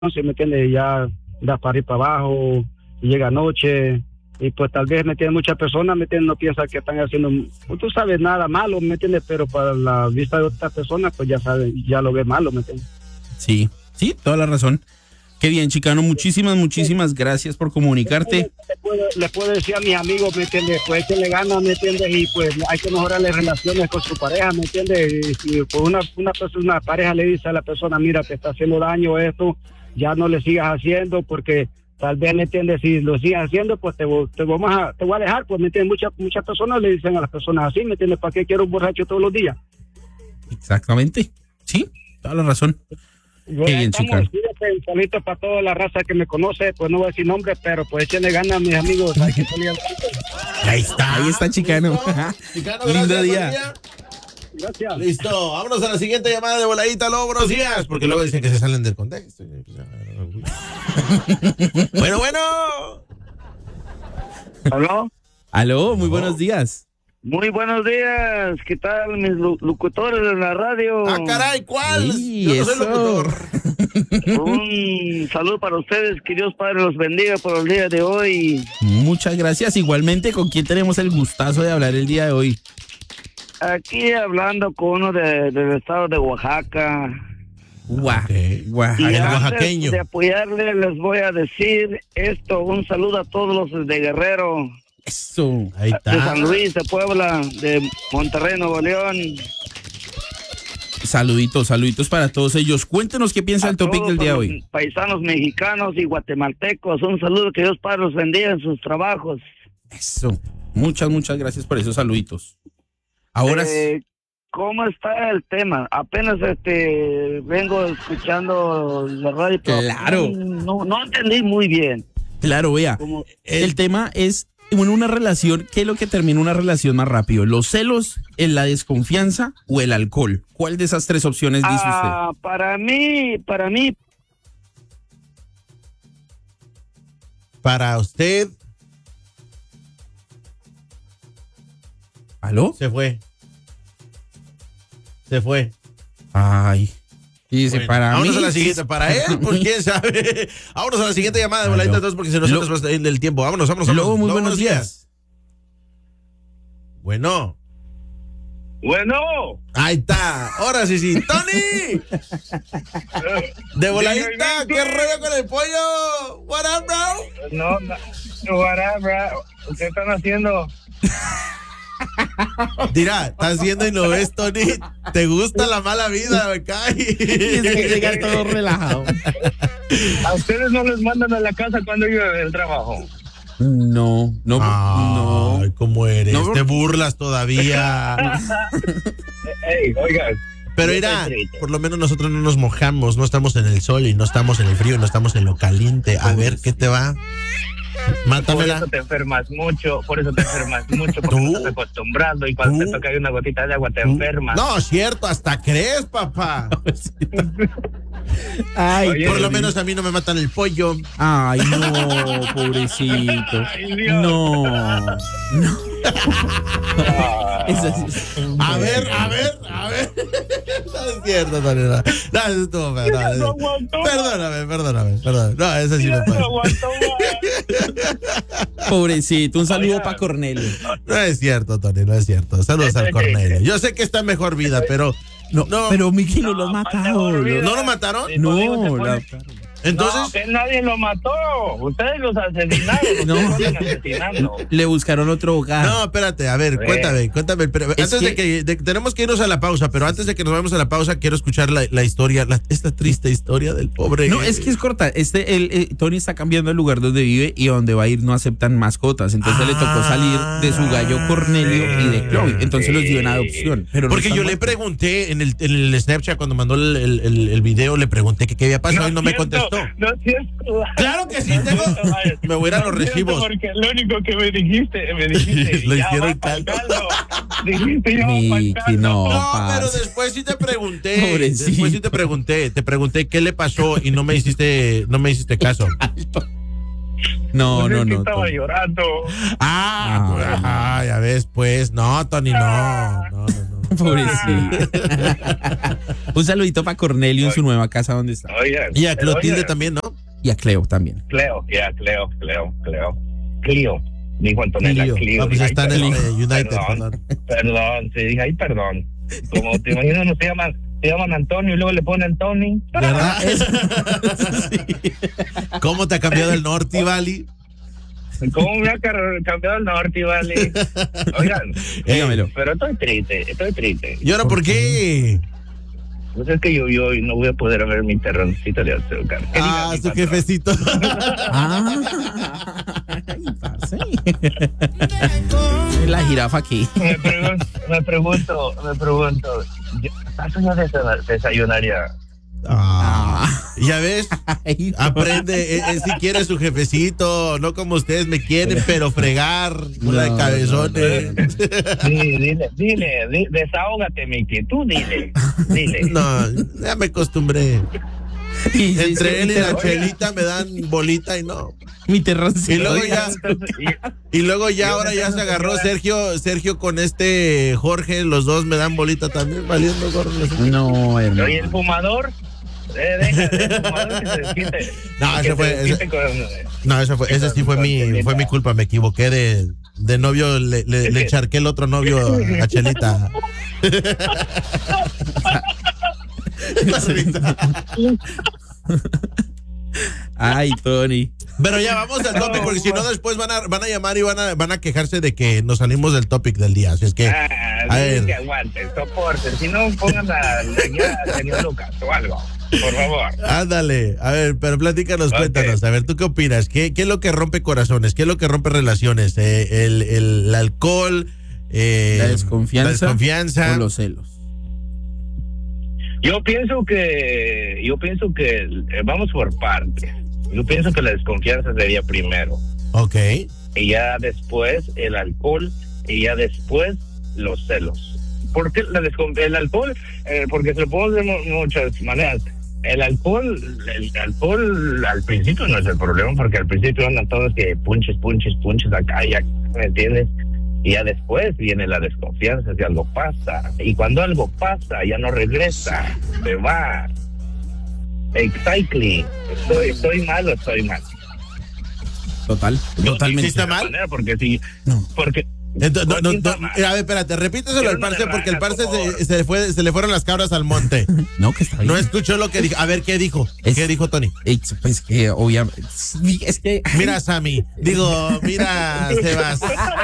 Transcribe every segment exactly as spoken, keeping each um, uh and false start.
once, ¿me entiendes? Ya da para ir para abajo, y llega noche, y pues tal vez, ¿me entiendes? Muchas personas, ¿me entiendes? No piensan que están haciendo, pues, tú sabes, nada malo, ¿me entiendes? Pero para la vista de otras personas, pues ya saben, ya lo ve malo, ¿me entiendes? Sí, sí, toda la razón. Qué bien, Chicano, muchísimas, muchísimas gracias por comunicarte. Le puedo, le puedo decir a mis amigos, ¿me entiendes? Pues que le ganan, ¿me entiendes? Y pues hay que mejorar las relaciones con su pareja, ¿me entiendes? Y si pues una, una persona, una pareja le dice a la persona, mira, te está haciendo daño esto, ya no le sigas haciendo, porque tal vez, ¿me entiendes? Si lo sigues haciendo, pues te, te, vamos a, te voy a dejar, pues, ¿me entiendes? Muchas, muchas personas le dicen a las personas así, ¿me entiendes? ¿Para qué quiero un borracho todos los días? Exactamente, sí, toda la razón. Bueno, qué bien, estamos, Chicano. cuídate, un saludo para toda la raza que me conoce, pues no voy a decir nombre, pero pues échenle ganas, mis amigos, hay que salir adelante. Ahí está, ahí está, Chicano. Chicano, Lindo gracias, día. buen día. Gracias. Listo, vámonos a la siguiente llamada de voladita. Aló, buenos días, porque luego dicen que se salen del contexto. Bueno, bueno. ¿Aló? Aló, muy buenos días. Muy buenos días, ¿qué tal mis lu- locutores de la radio? Ah, caray, ¿cuál? Sí, Yo no soy eso. locutor. Un saludo para ustedes, que Dios Padre los bendiga por el día de hoy. Muchas gracias. Igualmente, ¿con quién tenemos el gustazo de hablar el día de hoy? Aquí hablando con uno de- del estado de Oaxaca. Gua- Ok. Y Oaxaca. el antes oaxaqueño. de apoyarle les voy a decir esto, un saludo a todos los de Guerrero, Eso. Ahí de San está. Luis, de Puebla, de Monterrey, Nuevo León. Saluditos, saluditos para todos ellos. Cuéntenos qué piensa A el topic todos del día de los hoy. paisanos mexicanos y guatemaltecos, un saludo, que Dios Padre los bendiga en sus trabajos. Eso. Muchas, muchas gracias por esos saluditos. Ahora sí. Eh, ¿Cómo está el tema? Apenas este vengo escuchando la radio. pero Claro. No, no entendí muy bien. Claro, vea. Como, El tema es en una relación, ¿qué es lo que termina una relación más rápido? ¿Los celos, en la desconfianza o el alcohol? ¿Cuál de esas tres opciones dice ah, para mí, para mí, Para usted, usted? ¿Aló? se fue. Se fue. Ay. Dice, Bueno, para vámonos mí. a la siguiente. Para él, pues quién sabe. Vámonos a la siguiente llamada de voladita Aló. dos porque se nos Lo- va el tiempo. Vámonos, vámonos, vámonos. Lobo, muy Lobo, buenos días. Bueno. bueno, Ahí está. Ahora sí, sí. ¡Tony! De voladita. ¿Qué rollo con el pollo? What up, bro? no, no, whatever, ¿qué están haciendo? Dirá, estás viendo y no ves, Tony. ¿Te gusta la mala vida? Me cae. Dice que llega todo relajado. ¿A ustedes no les mandan a la casa cuando yo del trabajo? No, no, no. Ay, ¿cómo eres? No, Te burlas todavía. Ey, oigan. Pero mira, por lo menos nosotros no nos mojamos, no estamos en el sol y no estamos en el frío, no estamos en lo caliente. A ver, ¿qué te va? Por Mátamela. eso te enfermas mucho, por eso te enfermas mucho, porque ¿Tú? estás acostumbrado y cuando ¿Tú? te toca ahí una gotita de agua te enfermas. No, cierto, hasta crees, papá. Ay, Oye, Por lo Tony. menos a mí no me matan el pollo. Ay, no, pobrecito. Ay, Dios. No. No. Esa sí es- A ver, a ver, a ver. No es cierto, Tony. No, no, eso estuvo feo, no, Ya no eso- aguanto más. Perdóname, perdóname, perdóname. No, eso sí me Ya no pasa. aguanto más. Pobrecito, un saludo Oigan. para Cornelio. No es cierto, Tony, no es cierto. Saludos al Cornelio. Yo sé que está en mejor vida, pero no, no, Pero Miki no lo ha matado. olvida. ¿no lo mataron? Sí, conmigo se No, puede- la- Entonces, No, que nadie lo mató. Ustedes los asesinaron. No. Ustedes lo están asesinando. le buscaron otro hogar. no, espérate, a ver, Eh. cuéntame, cuéntame. Pero antes que- de que de- tenemos que irnos a la pausa, pero antes de que nos vayamos a la pausa, quiero escuchar la, la historia, la- esta triste historia del pobre. No, es que es corta. Este, el, eh, Tony está cambiando el lugar donde vive y donde va a ir no aceptan mascotas. Entonces le tocó salir de su gallo Cornelio y de Chloe. Entonces los dio en adopción. Pero no Porque están yo le muertos. pregunté en el, en el Snapchat cuando mandó el, el, el- el video, le pregunté que qué había pasado y no me es cierto, contestó. No es cierto. Claro que sí, tengo. Me voy a ir a los No es cierto, recibos. Porque lo único que me dijiste, me dijiste. Lo ya hicieron va pa'l caldo. Dijiste ya va pa'l Miki, caldo. no. No, pasa. pero después sí te pregunté. Pobrecito. Después sí te pregunté. Te pregunté qué le pasó y no me hiciste, no me hiciste caso. No, Pues no, es que no. estaba Tony. llorando. Ah, pues, Ah. ajá, ya ves, pues. No, Tony, no. No, no, no. Pobrecito. Un saludito para Cornelio en su nueva casa donde está. Oye, Y a Clotilde oye, también, ¿no? Y a Cleo también. Cleo, ya, Cleo, Cleo, Cleo. Clio, dijo Antonella, Clio. Clio. Ah, pues Dije, está en ay, el perdón, eh, United, Perdón, perdón. perdón, sí, dije, ay, perdón. Como te imaginas, no se llaman, se llaman Antonio y luego le ponen Tony. ¿Verdad? Sí. ¿Cómo te ha cambiado el Norte, Valley? ¿Cómo me ha car- cambiado el norte, vale? Oigan, Dígamelo. pero estoy triste, estoy triste. ¿Y ahora por qué? Pues es que yo, yo no voy a poder ver mi terroncito de azúcar. ¿Qué diga Ah, mi su patrón? jefecito. Ah, ay, parce. La jirafa aquí. Me pregunto, me pregunto, me pregunto, ¿acaso ya desa- desayunaría? Ah, ya ves, Ay, aprende, eh, eh, si quiere su jefecito, no como ustedes me quieren, pero fregar, una de No, cabezones. Sí, dile, dile, di- desahógate, Miki, tú dile, dile. No, ya me acostumbré. y- y- Entre y- él y la oiga. chelita me dan bolita y no. Mi terroncito. Y luego Oiga, ya- entonces, y- Y luego ya Yo ahora me ya tengo se agarró que Sergio, Sergio con este Jorge, los dos me dan bolita también, valiendo gorro. No, hermano. Oye, el fumador, eh, deja, el fumador que se desquite. No, que ese se fue- desquite ese- con- No, ese fue, ese sí fue mi, fue mi culpa, me equivoqué de, de novio, le, le, le encharqué el otro novio a Chelita. Ay, Tony. Pero ya vamos al topic, porque si no después van a, van a llamar y van a, van a quejarse de que nos salimos del topic del día. Así es que, Ah, a diles ver. que aguanten, soporten. Si no, pongan a la guía al señor Lucas o algo, por favor. Ándale, a ver, pero platícanos, Ok. cuéntanos, a ver, ¿tú qué opinas? ¿Qué, qué es lo que rompe corazones? ¿Qué es lo que rompe relaciones? Eh, el, el, el alcohol, eh, La desconfianza. la desconfianza. O los celos. Yo pienso que, yo pienso que eh, vamos por partes. Yo pienso que la desconfianza sería primero, Ok, y ya después el alcohol, y ya después los celos. ¿Por qué la descon- el alcohol? Eh, porque se lo podemos ver de muchas maneras. El alcohol, el alcohol al principio no es el problema, porque al principio andan todos que punches, punches, punches acá, ya, ¿me entiendes? Y ya después viene la desconfianza si algo pasa. Y cuando algo pasa, ya no regresa, se va. Exactly. Estoy, estoy mal o estoy mal. Total. Yo Totalmente. sí ¿Está de mal? manera, porque si, No. porque Entonces, no, no, ¿quién está no, mal? a ver, espérate, repíteselo Yo al no parce, me porque el rajas, parce por se, favor. se le fue, se le fueron las cabras al monte. No, que está bien. No escuchó lo que dijo. A ver, ¿qué dijo? Es- ¿Qué dijo Tony? Eh, Pues que obviamente. Es que. Mira, Sammy. Digo, mira, Sebas.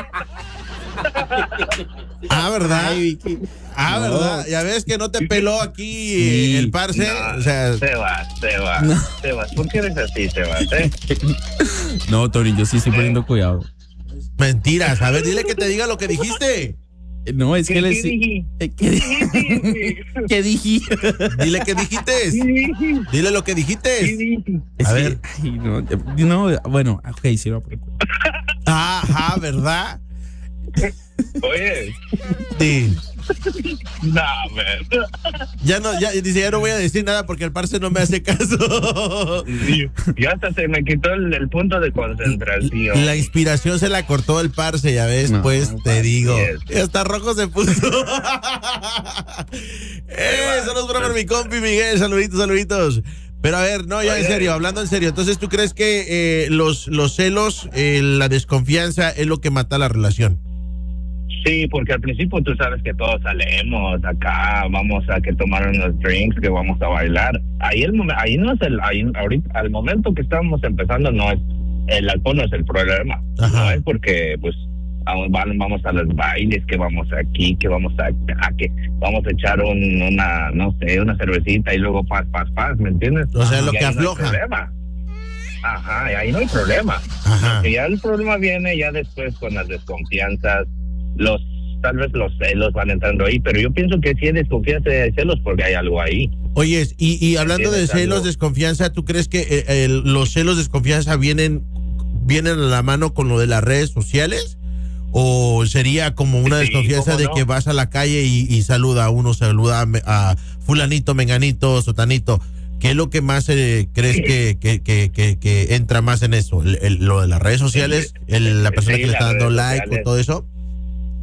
Ah, ¿verdad? Ay, Vicky. Ah, No. ¿verdad? Ya ves que no te peló aquí Sí. el parce. No, O sea, Sebas, Sebas, No. Sebas, ¿por qué eres así, Sebas? Eh? No, Tony, yo sí estoy poniendo cuidado. mentiras. A ver, dile que te diga lo que dijiste. Eh, No, es que ¿Qué- le. qué dije? eh, ¿Qué dije? ¿Qué dije? Dile que dijiste. ¿Qué dije? Dile lo que ¿Qué dijiste. dije? Es A que- ver. ay, no, eh, no, bueno, ok, sí, no, pero- Ajá, ¿verdad? Oye, Sí. no, man. Ya no, ya dice, ya no voy a decir nada porque el parce no me hace caso. Ya hasta se me quitó el, el punto de concentración. La inspiración se la cortó el parce, ya ves, No, pues te digo. es. Y hasta rojo se puso. eh, saludos para mi compi Miguel, saluditos, saluditos. Pero a ver, no, ya en Oye. serio, hablando en serio. Entonces, ¿tú crees que eh, los, los celos, eh, la desconfianza es lo que mata la relación? Sí, porque al principio tú sabes que todos salimos acá, vamos a que tomar unos drinks, que vamos a bailar. Ahí el momen- ahí no es el, ahí, ahorita, al momento que estamos empezando no es, el alcohol no es el problema. Ajá. No es porque pues vamos, vamos a los bailes, que vamos aquí, que vamos a, a que vamos a echar un, una, no sé, una cervecita y luego paz, paz, paz, ¿me entiendes? O sea, lo Y que ahí no hay afloja. problema. Ajá, y ahí no hay problema. Ajá. Que ya el problema viene ya después con las desconfianzas, los tal vez los celos van entrando ahí, pero yo pienso que sí hay desconfianza y hay celos porque hay algo ahí. Oyes, y, y hablando de ¿Entiendes celos, algo? desconfianza, ¿tú crees que eh, el- los celos, desconfianza vienen, vienen a la mano con lo de las redes sociales? ¿O sería como una Sí, desconfianza ¿cómo de no? que vas a la calle y, y saluda a uno, saluda a, me- a fulanito, menganito, sotanito? ¿Qué es lo que más eh, crees que, que, que, que, que entra más en eso? ¿El, el- ¿Lo de las redes sociales? El- ¿La persona Sí, que le está las dando redes like o sociales. todo eso?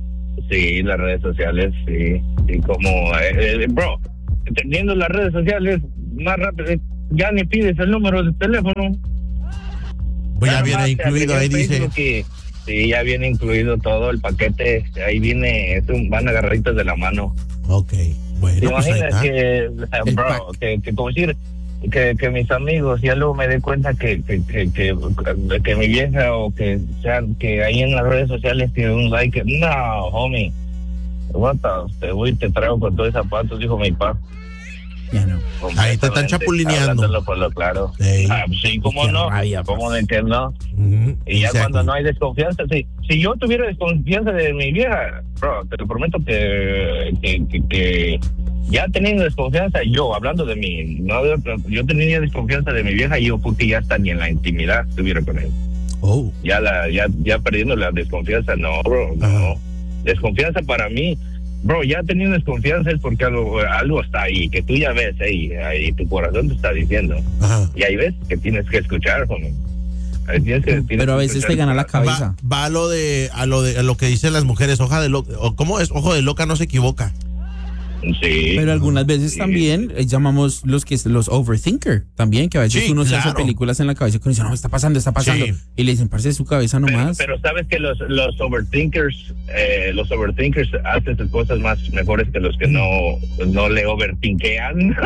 Sí, las redes sociales, sí. Y como, eh, eh, bro, teniendo las redes sociales más rápido, ya ni pides el número de teléfono. Pues ya viene incluido, ahí dice. Que, sí, ya viene incluido todo el paquete. Ahí viene, es un, van agarraditos de la mano. Ok, bueno. ¿Te pues imaginas que, bro, que, que como decir, que, que mis amigos ya luego me dé cuenta que que, que, que, que mi vieja o que sean, que ahí en las redes sociales tiene un like? No, homie. What the, te voy y te traigo con todos los zapatos, dijo mi papá. Ya no. Ahí te están chapulineando. Por lo claro. Sí, ah, sí, cómo no, rabia, cómo de que no. Uh-huh. Y ya Exacto. cuando no hay desconfianza, sí. Si yo tuviera desconfianza de mi vieja, bro, te lo prometo que, que, que, que ya teniendo desconfianza, yo, hablando de mí, no, yo tenía desconfianza de mi vieja y yo porque ya hasta ni en la intimidad estuviera con él. Oh. Ya la, ya, ya perdiendo la desconfianza, no, bro, no. Ajá. Desconfianza para mí, bro, ya teniendo desconfianza es porque algo, algo está ahí, que tú ya ves ahí, ahí tu corazón te está diciendo. Ajá. Y ahí ves que tienes que escuchar, homie. Ahí tienes que, tienes Pero a que veces escuchar. te gana la cabeza. Va, va a lo de a lo de a lo que dicen las mujeres, hoja de loca, o cómo es, ojo de loca no se equivoca. Sí. Pero algunas veces Sí. también eh, llamamos los que los overthinker también, que a veces Sí, uno se claro. hace películas en la cabeza y uno dice, no, está pasando, está pasando. Sí. Y le dicen, parce, su cabeza Pero, nomás. pero sabes que los, los overthinkers, eh, los overthinkers hacen sus cosas más mejores que los que no, no le overthinkean.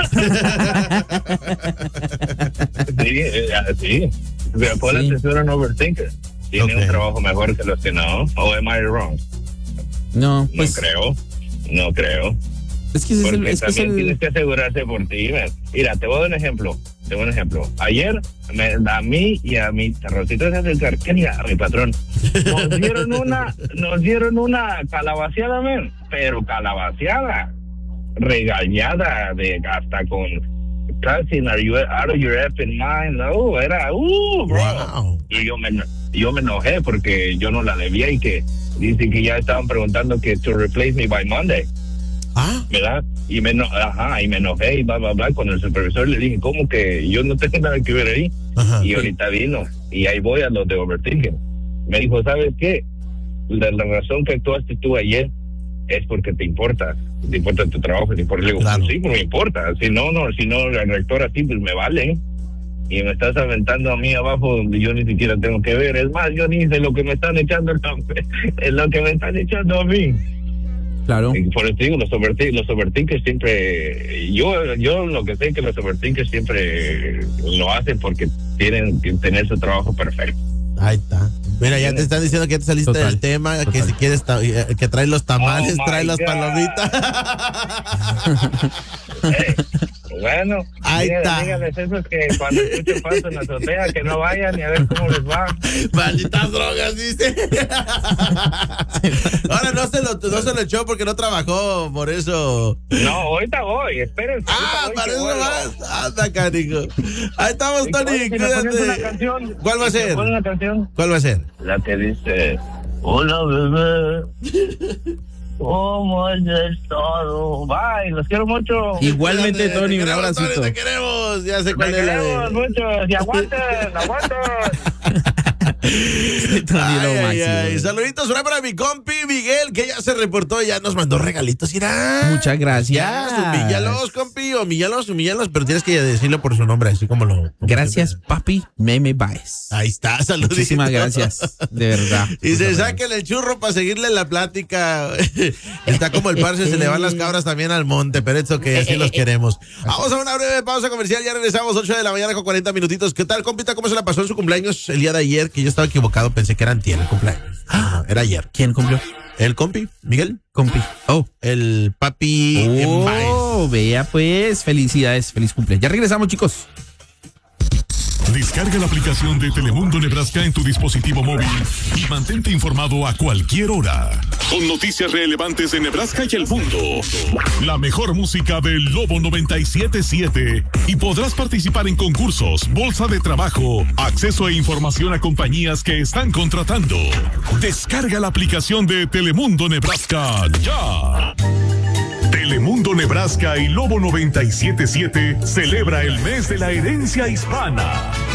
sí, eh, sí. Pero pon Sí. atención a un overthinker. Tiene Ok. un trabajo mejor que los que no. ¿O am I wrong? No, pues no creo. No creo. es que ese es el, Porque es que es también el- tienes que asegurarse por ti, man. Mira, te voy a dar un ejemplo. Te voy a dar un ejemplo. Ayer, me, a mí y a mi Rosita se acercar, ¿qué diga? A mi patrón. Nos dieron una, nos dieron una calabaceada, man. Pero calabaceada. Regañada de hasta con cousin, are you out of your effing mind? No, era, uh, bro. Wow. Y yo me, yo me enojé porque yo no la debía y que dice que ya estaban preguntando que to replace me by Monday. Ah, ¿Verdad? Y me, eno- ajá, y me enojé y bla, bla, bla. Con el supervisor le dije, ¿cómo que yo no tengo nada que ver ahí? ajá. Y ahorita vino. Y ahí voy a los de overthinking. Me dijo, ¿sabes qué? La, la razón que actuaste tú ayer es porque te importa. Te importa tu trabajo. Te importa. Le digo, Claro. pues sí, pues me importa. Si no, no, si no, el rector así, pues me vale. Y me estás aventando a mí abajo donde yo ni siquiera tengo que ver. Es más, yo ni sé lo que me están echando, es lo que me están echando a mí. claro. Y por eso digo, los overthinkers, los overthinkers siempre, yo yo lo que sé es que los overthinkers siempre lo hacen porque tienen que tener su trabajo perfecto. Ahí está. Mira, ya te están diciendo que ya te saliste Total, del tema, total. que si quieres ta- eh, que trae los tamales, Oh, my trae las God. palomitas. Eh, bueno, Ahí díganle- está. díganles esos que cuando escuchen paso en la azotea que no vayan y a ver cómo les va. Malditas drogas, dice. Ahora no se lo no se lo echó porque no trabajó, por eso. No, ahorita voy, espérense. Ah, ahorita voy, para que eso vuelvo. más. Anda, canijo. Ahí estamos, Y, Tony. oye, si me pones una Cuídate. canción, ¿Cuál va a si me ser? pones una canción, ¿Cuál va a ser? la que dice, hola bebé, ¿cómo has estado? Bye, los quiero mucho. Igualmente, Cuídate, Tony, te un queremos, abracito. Tony, te queremos. Ya sé Te cuál es la queremos de. mucho, y aguanten, aguanten. Tony, lo Ay, ay, máximo. ay. Saluditos por ahí para mi compi Miguel, que ya se reportó, ya nos mandó regalitos. Irá. Muchas gracias. Ya, humíllalos, compi, humíllalos, humíllalos, pero tienes que decirlo por su nombre, así como lo. como Gracias, siempre. papi, Meme Baez. Ahí está, saluditos. Muchísimas gracias, de verdad. Y se saquen el churro para seguirle la plática. Está como el parce, se le van las cabras también al monte, pero eso que así los queremos. Vamos a una breve pausa comercial, ya regresamos, ocho de la mañana con cuarenta minutitos. ¿Qué tal, compita? ¿Cómo se la pasó en su cumpleaños el día de ayer? Que yo estaba equivocado, pensé que era antier el cumpleaños. Ah, era ayer. ¿Quién cumplió? ¿El compi? ¿Miguel? Compi. Oh. El papi en Baez. Oh, vea pues, felicidades, feliz cumpleaños. Ya regresamos, chicos. Descarga la aplicación de Telemundo Nebraska en tu dispositivo móvil y mantente informado a cualquier hora. Con noticias relevantes de Nebraska y el mundo. La mejor música del Lobo noventa y siete siete. Y podrás participar en concursos, bolsa de trabajo, acceso e información a compañías que están contratando. Descarga la aplicación de Telemundo Nebraska ya. Telemundo Nebraska y Lobo noventa y siete siete celebra el mes de la herencia hispana.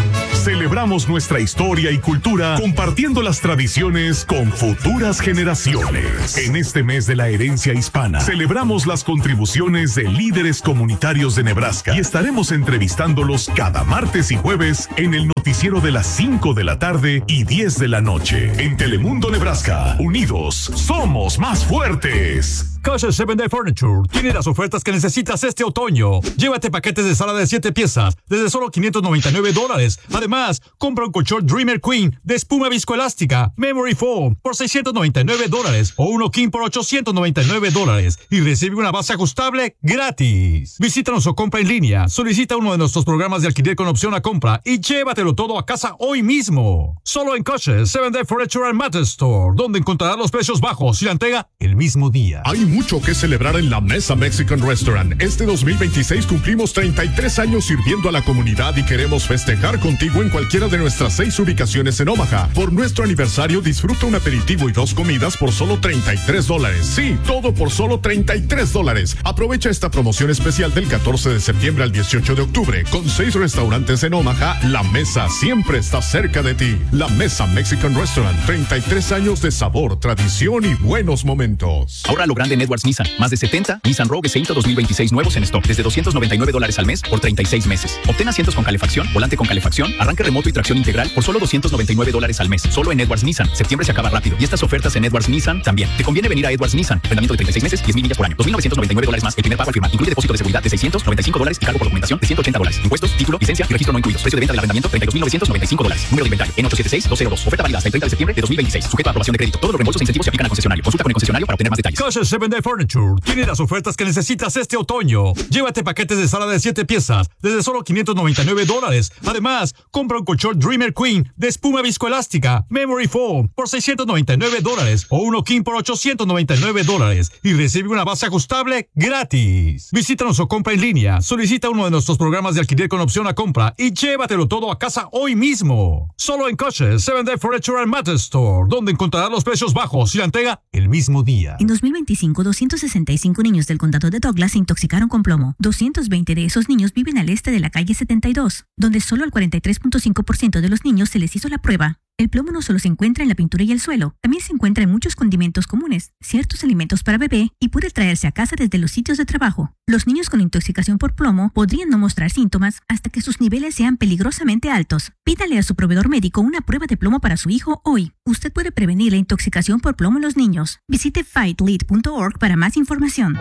Celebramos nuestra historia y cultura compartiendo las tradiciones con futuras generaciones. En este mes de la herencia hispana, celebramos las contribuciones de líderes comunitarios de Nebraska y estaremos entrevistándolos cada martes y jueves en el noticiero de las cinco de la tarde y diez de la noche. En Telemundo Nebraska, unidos, somos más fuertes. Kosher seven Day Furniture tiene las ofertas que necesitas este otoño. Llévate paquetes de sala de siete piezas desde solo quinientos noventa y nueve dólares. Además, compra un colchón Dreamer Queen de espuma viscoelástica Memory Foam por seiscientos noventa y nueve dólares o uno King por ochocientos noventa y nueve dólares y recibe una base ajustable gratis. Visítanos o compra en línea. Solicita uno de nuestros programas de alquiler con opción a compra y llévatelo todo a casa hoy mismo. Solo en Kosher seven Day Furniture and Mattress Store, donde encontrarás los precios bajos y la entrega el mismo día. Hay mucho que celebrar en la Mesa Mexican Restaurant. Este dos mil veintiséis cumplimos treinta y tres años sirviendo a la comunidad y queremos festejar contigo en cualquiera de nuestras seis ubicaciones en Omaha. Por nuestro aniversario disfruta un aperitivo y dos comidas por solo treinta y tres dólares. Sí, todo por solo treinta y tres dólares. Aprovecha esta promoción especial del catorce de septiembre al dieciocho de octubre. Con seis restaurantes en Omaha, la mesa siempre está cerca de ti. La Mesa Mexican Restaurant, treinta y tres años de sabor, tradición y buenos momentos. Ahora lo grande en Edwards Nissan. Más de setenta Nissan Rogue Ecento dos mil veintiséis nuevos en stock desde doscientos noventa y nueve dólares al mes por treinta y seis meses. Obtén asientos con calefacción, volante con calefacción, arranque remoto y tracción integral por solo doscientos noventa y nueve dólares al mes. Solo en Edwards Nissan. Septiembre se acaba rápido. Y estas ofertas en Edwards Nissan también. Te conviene venir a Edwards Nissan. Rendimiento de treinta y seis meses, diez mil millas por año. dos mil novecientos noventa y nueve dólares más. El primer pago al firmar. Incluye depósito de seguridad de seiscientos noventa y cinco dólares y cargo por documentación de ciento ochenta dólares. Impuestos, título, licencia y registro no incluidos. Precio de venta del arrendamiento treinta y dos mil novecientos noventa y cinco dólares. Número de inventario N ocho siete seis dos cero dos. Oferta válida hasta el treinta de septiembre de dos mil veintiséis. Sujeto a aprobación de crédito. Todos los reembolsos e incentivos se aplican al concesionario. Consulta con el concesionario para obtener más detalles. Kosher seven Day Furniture tiene las ofertas que necesitas este otoño. Llévate paquetes de sala de siete piezas desde solo quinientos noventa y nueve dólares. Además, compra un colchón Dreamer Queen de espuma viscoelástica Memory Foam por seiscientos noventa y nueve dólares o uno King por ochocientos noventa y nueve dólares y recibe una base ajustable gratis. Visítanos o compra en línea. Solicita uno de nuestros programas de alquiler con opción a compra y llévatelo todo a casa hoy mismo. Solo en Kosher seven Day Furniture and Mattress Store, donde encontrarás los precios bajos y la entrega el mismo día. En dos mil veinticinco, doscientos sesenta y cinco niños del condado de Douglas se intoxicaron con plomo. doscientos veinte de esos niños viven al este de la calle setenta y dos, donde solo al cuarenta y tres punto cinco por ciento de los niños se les hizo la prueba. El plomo no solo se encuentra en la pintura y el suelo, también se encuentra en muchos condimentos comunes, ciertos alimentos para bebé y puede traerse a casa desde los sitios de trabajo. Los niños con intoxicación por plomo podrían no mostrar síntomas hasta que sus niveles sean peligrosamente altos. Pídale a su proveedor médico una prueba de plomo para su hijo hoy. Usted puede prevenir la intoxicación por plomo en los niños. Visite fight lead punto org para más información.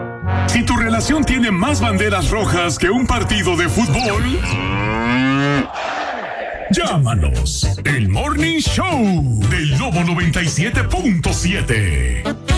Si tu relación tiene más banderas rojas que un partido de fútbol, llámanos. El Morning Show del Lobo noventa y siete punto siete.